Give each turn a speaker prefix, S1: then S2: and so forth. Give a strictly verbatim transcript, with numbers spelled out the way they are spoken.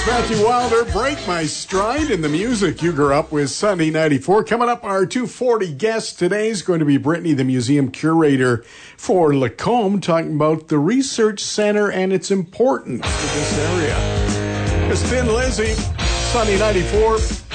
S1: Here's Matthew Wilder, Break My Stride, in the music you grew up with, Sunday ninety-four. Coming up, our two forty guest today is going to be Brittany, the museum curator for Lacombe, talking about the research center and its importance to this area. It's Thin Lizzy, Sunday ninety-four.